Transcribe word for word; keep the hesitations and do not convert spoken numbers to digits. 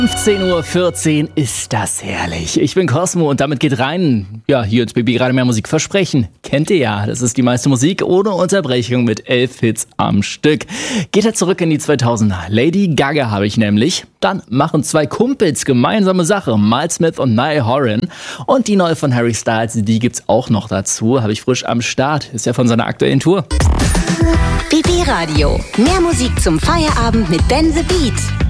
fünfzehn Uhr vierzehn, ist das herrlich. Ich bin Cosmo und damit geht rein, ja, hier ins B B Radio Mehr Musik Versprechen. Kennt ihr ja, das ist die meiste Musik ohne Unterbrechung mit elf Hits am Stück. Geht er zurück in die zweitausender. Lady Gaga habe ich nämlich. Dann machen zwei Kumpels gemeinsame Sache, Miles Smith und Niall Horan. Und die neue von Harry Styles, die gibt's auch noch dazu. Habe ich frisch am Start, ist ja von seiner aktuellen Tour. B B Radio, mehr Musik zum Feierabend mit Ben the Beat.